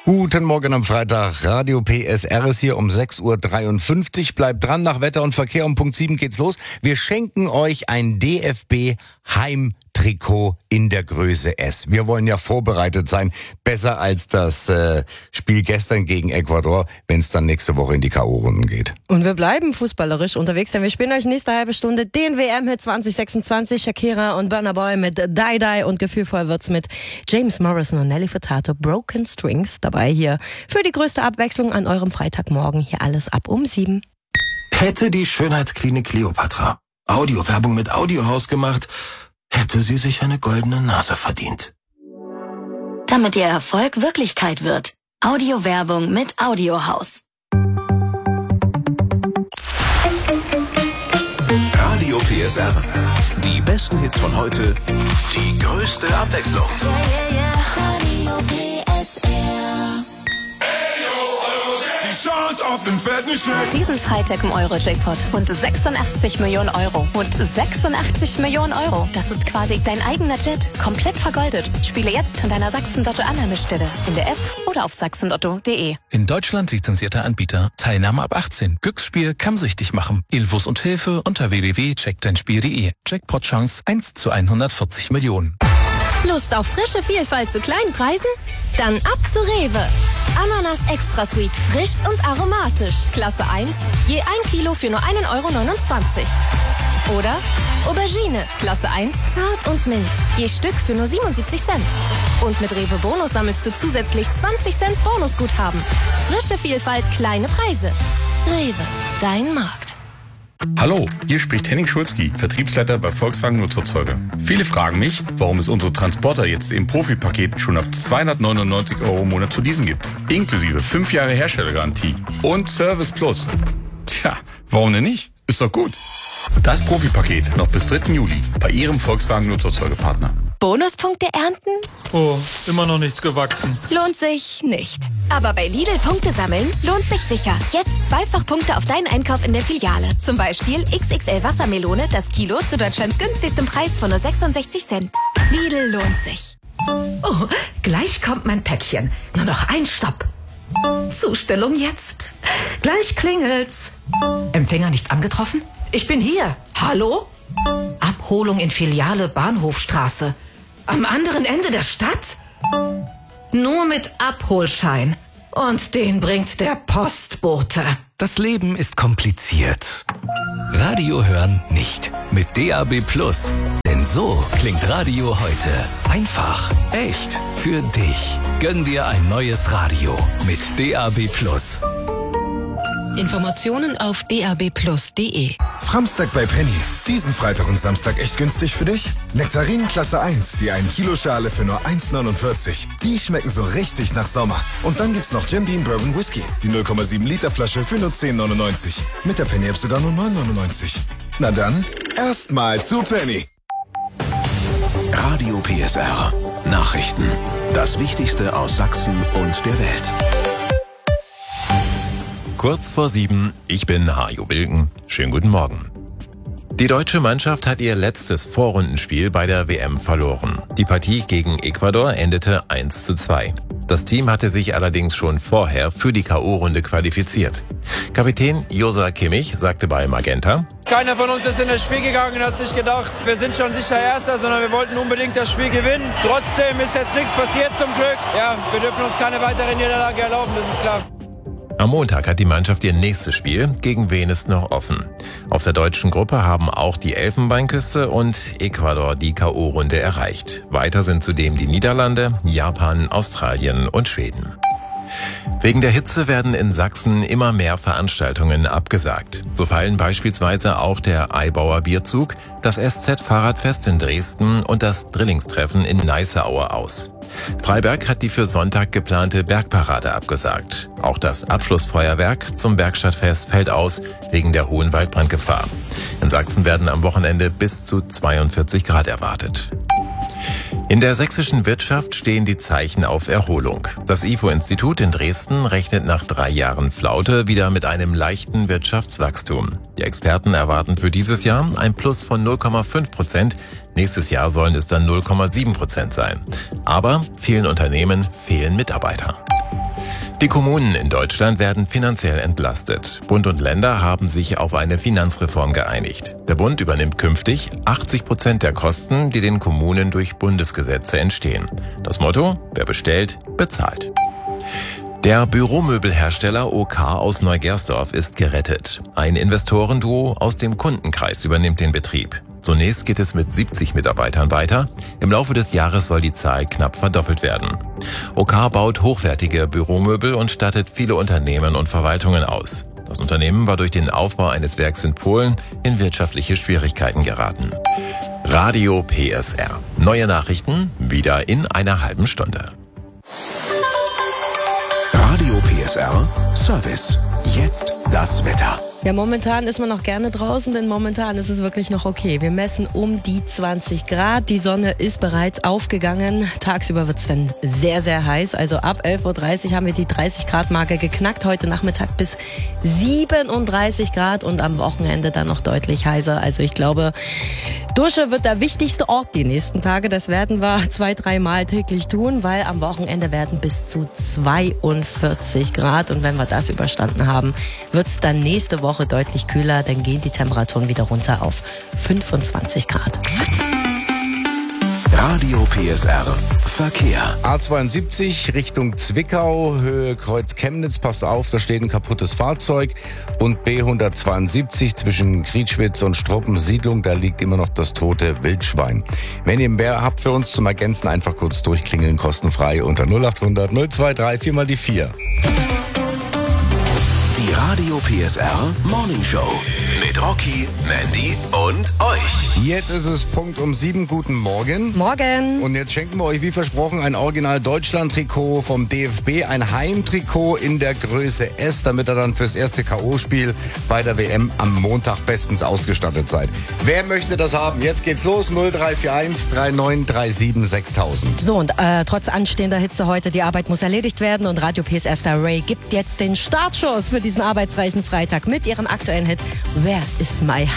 Guten Morgen am Freitag. Radio PSR ist hier um 6.53 Uhr. Bleibt dran, nach Wetter und Verkehr um Punkt 7 geht's los. Wir schenken euch ein DFB-Heimtrikot in der Größe S. Wir wollen ja vorbereitet sein. Besser als das Spiel gestern gegen Ecuador, wenn es dann nächste Woche in die K.O.-Runden geht. Und wir bleiben fußballerisch unterwegs, denn wir spielen euch nächste halbe Stunde den WM-Hit 2026. Shakira und Burna Boy mit Die Die und gefühlvoll wird's mit James Morrison und Nelly Furtado, Broken Strings, dabei hier für die größte Abwechslung an eurem Freitagmorgen. Hier alles ab um 7. Hätte die Schönheitsklinik Kleopatra Audiowerbung mit Audiohaus gemacht, hätte sie sich eine goldene Nase verdient. Damit ihr Erfolg Wirklichkeit wird. Audiowerbung mit Audiohaus. Radio PSR. Die besten Hits von heute, die größte Abwechslung. Radio PSR. Die Chance auf den fetten Scheck. Diesen Freitag im Euro-Jackpot. Rund 86 Millionen Euro. Rund 86 Millionen Euro. Das ist quasi dein eigener Jet. Komplett vergoldet. Spiele jetzt an deiner Sachsen-Lotto-Annahmestelle. In der App oder auf sachsenlotto.de. In Deutschland lizenzierter Anbieter. Teilnahme ab 18. Glücksspiel kann süchtig machen. Infos und Hilfe unter www.checkdeinspiel.de. Jackpot-Chance 1 zu 140 Millionen. Lust auf frische Vielfalt zu kleinen Preisen? Dann ab zu Rewe. Ananas Extra Sweet, frisch und aromatisch. Klasse 1, je 1 Kilo für nur 1,29 Euro. Oder Aubergine, Klasse 1, zart und mild, je Stück für nur 77 Cent. Und mit Rewe Bonus sammelst du zusätzlich 20 Cent Bonusguthaben. Frische Vielfalt, kleine Preise. Rewe, dein Markt. Hallo, hier spricht Henning Schulzki, Vertriebsleiter bei Volkswagen Nutzerzeuger. Viele fragen mich, warum es unsere Transporter jetzt im Profipaket schon ab 299 Euro im Monat zu leasen gibt. Inklusive 5 Jahre Herstellergarantie und Service Plus. Tja, warum denn nicht? Ist doch gut. Das Profipaket noch bis 3. Juli bei Ihrem Volkswagen Nutzerzeugerpartner. Bonuspunkte ernten? Oh, immer noch nichts gewachsen. Lohnt sich nicht. Aber bei Lidl Punkte sammeln lohnt sich sicher. Jetzt Zweifachpunkte auf deinen Einkauf in der Filiale. Zum Beispiel XXL Wassermelone, das Kilo zu Deutschlands günstigstem Preis von nur 66 Cent. Lidl lohnt sich. Oh, gleich kommt mein Päckchen. Nur noch ein Stopp. Zustellung jetzt. Gleich klingelt's. Empfänger nicht angetroffen? Ich bin hier. Hallo? Abholung in Filiale Bahnhofstraße. Am anderen Ende der Stadt? Nur mit Abholschein. Und den bringt der Postbote. Das Leben ist kompliziert. Radio hören nicht. Mit DAB+. Denn so klingt Radio heute. Einfach, echt, für dich. Gönn dir ein neues Radio mit DAB+. Informationen auf dabplus.de. Framstag bei Penny. Diesen Freitag und Samstag echt günstig für dich? Nektarinen Klasse 1, die 1 Kilo Schale für nur 1,49. Die schmecken so richtig nach Sommer. Und dann gibt's noch Jim Beam Bourbon Whisky, die 0,7 Liter Flasche für nur 10,99. Mit der Penny App sogar nur 9,99. Na dann, erstmal zu Penny. Radio PSR. Nachrichten. Das Wichtigste aus Sachsen und der Welt. Kurz vor 7, ich bin Hajo Wilken. Schönen guten Morgen. Die deutsche Mannschaft hat ihr letztes Vorrundenspiel bei der WM verloren. Die Partie gegen Ecuador endete 1:2. Das Team hatte sich allerdings schon vorher für die K.O.-Runde qualifiziert. Kapitän Joshua Kimmich sagte bei Magenta: Keiner von uns ist in das Spiel gegangen und hat sich gedacht, wir sind schon sicher Erster, sondern wir wollten unbedingt das Spiel gewinnen. Trotzdem ist jetzt nichts passiert zum Glück. Ja, wir dürfen uns keine weitere Niederlage erlauben, das ist klar. Am Montag hat die Mannschaft ihr nächstes Spiel, gegen wen ist noch offen. Aus der deutschen Gruppe haben auch die Elfenbeinküste und Ecuador die K.O.-Runde erreicht. Weiter sind zudem die Niederlande, Japan, Australien und Schweden. Wegen der Hitze werden in Sachsen immer mehr Veranstaltungen abgesagt. So fallen beispielsweise auch der Eibauer Bierzug, das SZ-Fahrradfest in Dresden und das Drillingstreffen in Neisseaue aus. Freiberg hat die für Sonntag geplante Bergparade abgesagt. Auch das Abschlussfeuerwerk zum Bergstadtfest fällt aus, wegen der hohen Waldbrandgefahr. In Sachsen werden am Wochenende bis zu 42 Grad erwartet. In der sächsischen Wirtschaft stehen die Zeichen auf Erholung. Das IFO-Institut in Dresden rechnet nach 3 Jahren Flaute wieder mit einem leichten Wirtschaftswachstum. Die Experten erwarten für dieses Jahr ein Plus von 0,5%. Nächstes Jahr sollen es dann 0,7% sein. Aber vielen Unternehmen fehlen Mitarbeiter. Die Kommunen in Deutschland werden finanziell entlastet. Bund und Länder haben sich auf eine Finanzreform geeinigt. Der Bund übernimmt künftig 80% der Kosten, die den Kommunen durch Bundesgesetze entstehen. Das Motto: wer bestellt, bezahlt. Der Büromöbelhersteller OK aus Neugersdorf ist gerettet. Ein Investorenduo aus dem Kundenkreis übernimmt den Betrieb. Zunächst geht es mit 70 Mitarbeitern weiter. Im Laufe des Jahres soll die Zahl knapp verdoppelt werden. OK baut hochwertige Büromöbel und stattet viele Unternehmen und Verwaltungen aus. Das Unternehmen war durch den Aufbau eines Werks in Polen in wirtschaftliche Schwierigkeiten geraten. Radio PSR. Neue Nachrichten wieder in einer halben Stunde. Radio PSR Service. Jetzt das Wetter. Ja, momentan ist man noch gerne draußen, denn momentan ist es wirklich noch okay. Wir messen um die 20 Grad. Die Sonne ist bereits aufgegangen. Tagsüber wird es dann sehr, sehr heiß. Also ab 11.30 Uhr haben wir die 30-Grad-Marke geknackt. Heute Nachmittag bis 37 Grad und am Wochenende dann noch deutlich heißer. Also ich glaube, Dusche wird der wichtigste Ort die nächsten Tage. Das werden wir 2-3 Mal täglich tun, weil am Wochenende werden bis zu 42 Grad. Und wenn wir das überstanden haben, wird es dann nächste Woche deutlich kühler, dann gehen die Temperaturen wieder runter auf 25 Grad. Radio PSR Verkehr. A72 Richtung Zwickau, Höhe Kreuz Chemnitz, passt auf, da steht ein kaputtes Fahrzeug. Und B172 zwischen Krietschwitz und Struppen-Siedlung, da liegt immer noch das tote Wildschwein. Wenn ihr mehr habt für uns zum Ergänzen, einfach kurz durchklingeln, kostenfrei unter 0800 023 4 mal die 4. Die Radio PSR Morning Show mit Rocky, Mandy und euch. Jetzt ist es Punkt um 7. Guten Morgen. Morgen. Und jetzt schenken wir euch, wie versprochen, ein Original-Deutschland-Trikot vom DFB. Ein Heimtrikot in der Größe S, damit ihr dann fürs erste K.O.-Spiel bei der WM am Montag bestens ausgestattet seid. Wer möchte das haben? Jetzt geht's los. 0341 3937 6000. So, und trotz anstehender Hitze heute, die Arbeit muss erledigt werden. Und Radio PSR-Star Ray gibt jetzt den Startschuss für diesen arbeitsreichen Freitag mit ihrem aktuellen Hit Where is my